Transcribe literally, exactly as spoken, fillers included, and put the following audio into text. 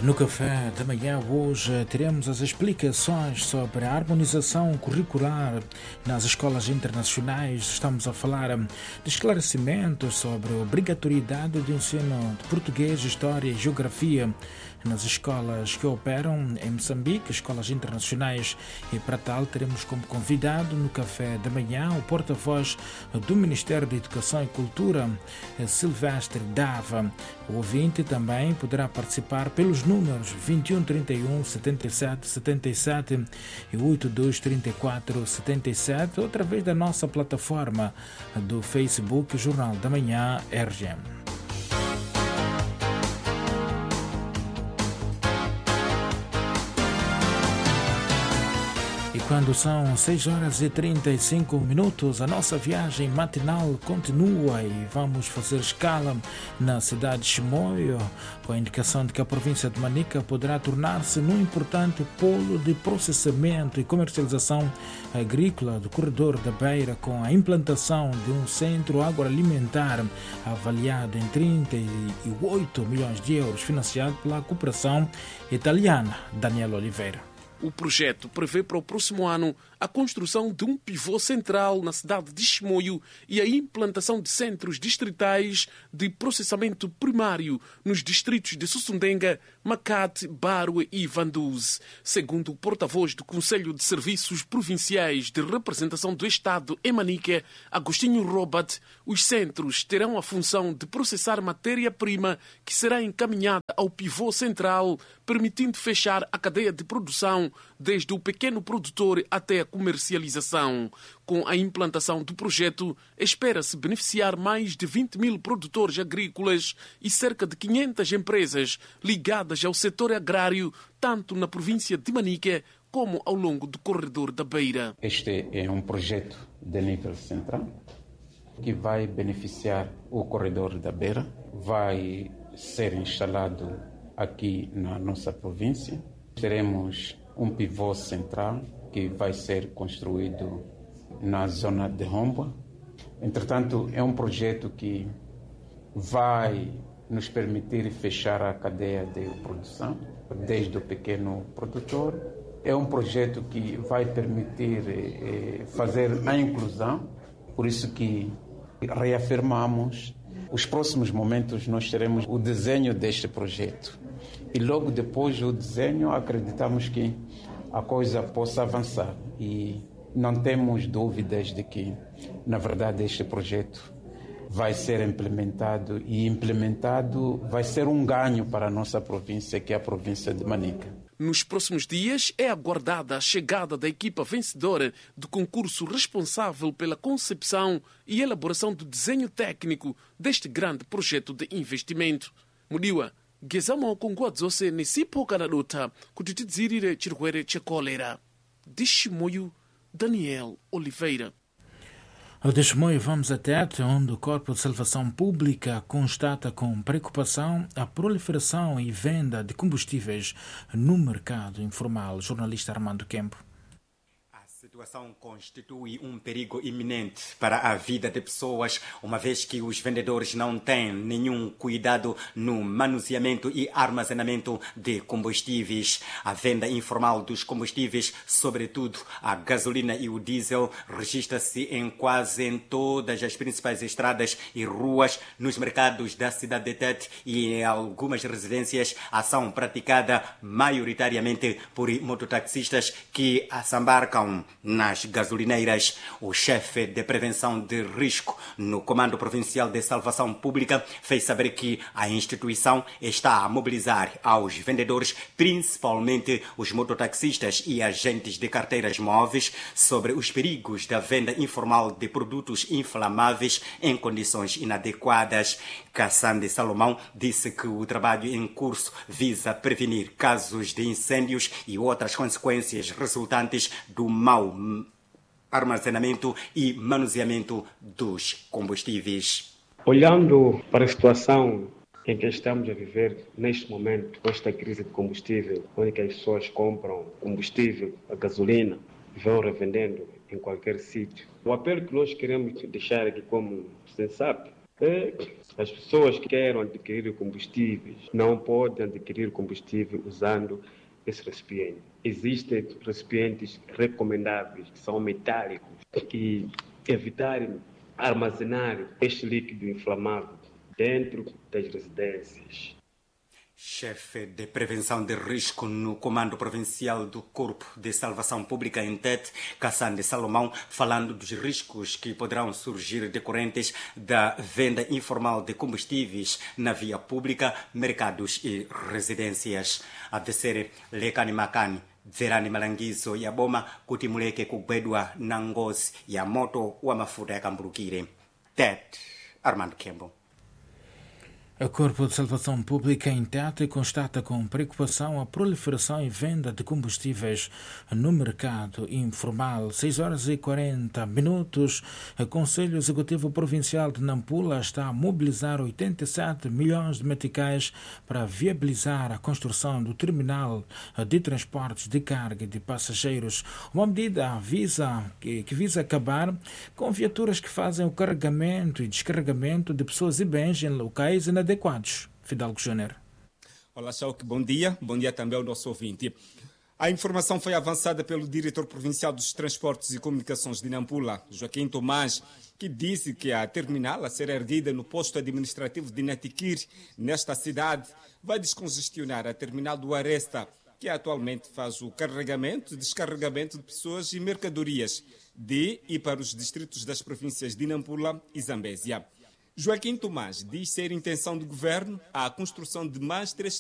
No café da manhã hoje teremos as explicações sobre a harmonização curricular nas escolas internacionais. Estamos a falar de esclarecimentos sobre a obrigatoriedade do ensino de português, história e geografia nas escolas que operam em Moçambique, escolas internacionais, e para tal teremos como convidado no café da manhã o porta-voz do Ministério da Educação e Cultura, Silvestre Dava. O ouvinte também poderá participar pelos números vinte e um, trinta e um, setenta e sete, setenta e sete e oitenta e dois, trinta e quatro, setenta e sete, ou através da nossa plataforma do Facebook Jornal da Manhã R G M. Quando são seis horas e trinta e cinco minutos, a nossa viagem matinal continua e vamos fazer escala na cidade de Chimoio, com a indicação de que a província de Manica poderá tornar-se num importante polo de processamento e comercialização agrícola do corredor da Beira, com a implantação de um centro agroalimentar avaliado em trinta e oito milhões de euros, financiado pela cooperação italiana. Daniel Oliveira. O projeto prevê para o próximo ano a construção de um pivô central na cidade de Chimoio e a implantação de centros distritais de processamento primário nos distritos de Sussundenga, Macate, Barue e Vanduz. Segundo o porta-voz do Conselho de Serviços Provinciais de Representação do Estado em Manica, Agostinho Robert, os centros terão a função de processar matéria-prima que será encaminhada ao pivô central, permitindo fechar a cadeia de produção desde o pequeno produtor até a comercialização. Com a implantação do projeto, espera-se beneficiar mais de vinte mil produtores agrícolas e cerca de quinhentas empresas ligadas ao setor agrário, tanto na província de Manica como ao longo do corredor da Beira. Este é um projeto de nível central que vai beneficiar o corredor da Beira, vai ser instalado aqui na nossa província. Teremos um pivô central que vai ser construído na zona de Romba. Entretanto, é um projeto que vai nos permitir fechar a cadeia de produção, desde o pequeno produtor. É um projeto que vai permitir eh, fazer a inclusão, por isso que reafirmamos. Os próximos momentos nós teremos o desenho deste projeto e logo depois do desenho acreditamos que a coisa possa avançar e não temos dúvidas de que, na verdade, este projeto vai ser implementado e implementado vai ser um ganho para a nossa província, que é a província de Manica. Nos próximos dias é aguardada a chegada da equipa vencedora do concurso responsável pela concepção e elaboração do desenho técnico deste grande projeto de investimento. Mudiwa, gezamo kongwadzose nisipoka na dota kutitidzirire chirwere chekolera. De Chimoio, Daniel Oliveira. Ao de Chimoio vamos até onde o Corpo de Salvação Pública constata com preocupação a proliferação e venda de combustíveis no mercado informal. Jornalista Armando Kempo. A situação constitui um perigo iminente para a vida de pessoas, uma vez que os vendedores não têm nenhum cuidado no manuseamento e armazenamento de combustíveis. A venda informal dos combustíveis, sobretudo a gasolina e o diesel, registra-se em quase em todas as principais estradas e ruas, nos mercados da cidade de Tete e em algumas residências. Ação praticada maioritariamente por mototaxistas que assambarcam nas gasolineiras. O chefe de prevenção de risco no Comando Provincial de Salvação Pública fez saber que a instituição está a mobilizar aos vendedores, principalmente os mototaxistas e agentes de carteiras móveis, sobre os perigos da venda informal de produtos inflamáveis em condições inadequadas. Cassandre Salomão disse que o trabalho em curso visa prevenir casos de incêndios e outras consequências resultantes do mau armazenamento e manuseamento dos combustíveis. Olhando para a situação em que estamos a viver neste momento, com esta crise de combustível, onde as pessoas compram combustível, a gasolina, e vão revendendo em qualquer sítio. O apelo que nós queremos deixar aqui, como você sabe, As pessoas que querem adquirir combustíveis não podem adquirir combustível usando esse recipiente. Existem recipientes recomendáveis que são metálicos e evitarem armazenar este líquido inflamável dentro das residências. Chefe de Prevenção de Risco no Comando Provincial do Corpo de Salvação Pública em Tete, Cassandre Salomão, falando dos riscos que poderão surgir decorrentes da venda informal de combustíveis na via pública, mercados e residências. A descer Lekani Makani, Dzerani Malangizo ya boma kuti muleke kugwedwa na ngozi ya moto wa mafuta yakambulukire. Tete, Armando Kembo. O Corpo de Salvação Pública em Tete constata com preocupação a proliferação e venda de combustíveis no mercado informal. seis horas e quarenta minutos. O Conselho Executivo Provincial de Nampula está a mobilizar oitenta e sete milhões de meticais para viabilizar a construção do terminal de transportes de carga e de passageiros. Uma medida visa, que, que visa acabar com viaturas que fazem o carregamento e descarregamento de pessoas e bens em locais inadequados. Fidalgo Júnior. Olá, Chauque, bom dia. Bom dia também ao nosso ouvinte. A informação foi avançada pelo diretor provincial dos Transportes e Comunicações de Nampula, Joaquim Tomás, que disse que a terminal a ser erguida no posto administrativo de Natiquir, nesta cidade, vai descongestionar a terminal do Aresta, que atualmente faz o carregamento e descarregamento de pessoas e mercadorias de e para os distritos das províncias de Nampula e Zambésia. Joaquim Tomás diz ser intenção do governo a construção de mais três